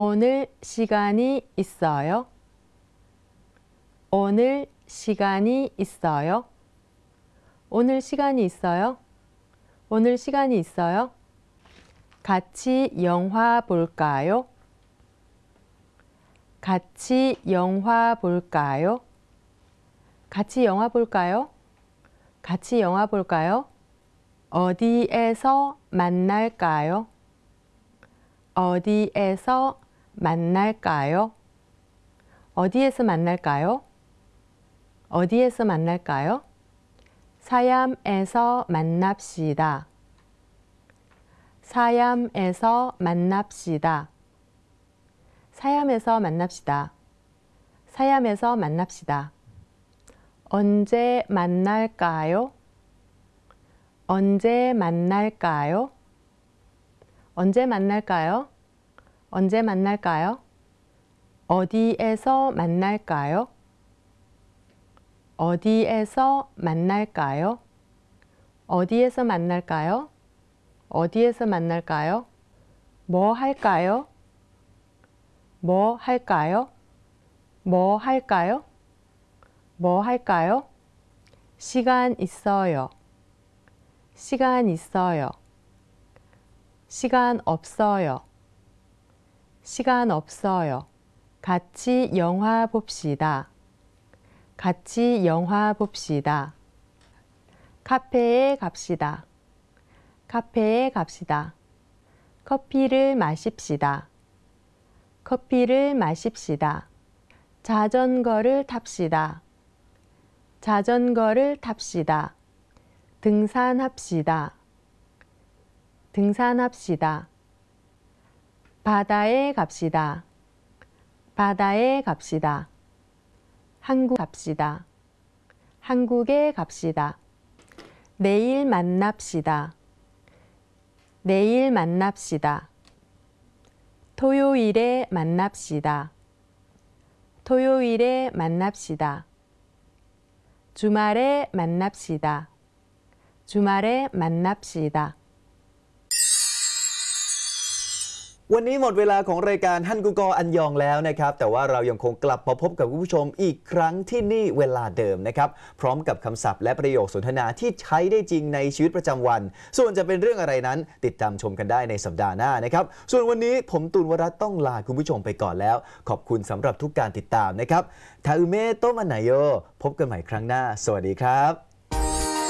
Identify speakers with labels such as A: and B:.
A: 오늘 시간이 있어요? 오늘 시간이 있어요? 오늘 시간이 있어요? 오늘 시간이 있어요? 같이 영화 볼까요? 같이 영화 볼까요? 같이 영화 볼까요? 같이 영화 볼까요? 어디에서 만날까요? 어디에서 만날까요? 어디에서 만날까요? 어디에서 만날까요? 사얌에서 만납시다. 사얌에서 만납시다. 사얌에서 만납시다. 사얌에서 만납시다. 언제 만날까요? 언제 만날까요? 언제 만날까요? 언제 만날까요? 어디에서 만날까요? 어디에서 만날까요? 어디에서 만날까요? 어디에서 만날까요? 뭐 할까요? 뭐 할까요? 뭐 할까요? 뭐 할까요? 시간 있어요. 시간 있어요. 시간 없어요. 시간 없어요. 같이 영화 봅시다. 같이 영화 봅시다. 카페에 갑시다. 카페에 갑시다. 커피를 마십시다. 커피를 마십시다. 자전거를 탑시다. 자전거를 탑시다. 등산합시다. 등산합시다. 바다에 갑시다. 바다에 갑시다. 한국 갑시다. 한국에 갑시다. 내일 만납시다. 내일 만납시다. 토요일에 만납시다. 토요일에 만납시다. 주말에 만납시다. 주말에 만납시다.
B: วันนี้หมดเวลาของรายการฮั่นกูกออันยองแล้วนะครับแต่ว่าเรายังคงกลับมาพบกับคุณผู้ชมอีกครั้งที่นี่เวลาเดิมนะครับพร้อมกับคำศัพท์และประโยคสนทนาที่ใช้ได้จริงในชีวิตประจำวันส่วนจะเป็นเรื่องอะไรนั้นติดตามชมกันได้ในสัปดาห์หน้านะครับส่วนวันนี้ผมตูนวรัตน์ต้องลาคุณผู้ชมไปก่อนแล้วขอบคุณสำหรับทุกการติดตามนะครับทาอุเมะโตะมันไนโยพบกันใหม่ครั้งหน้าสวัสดีครับ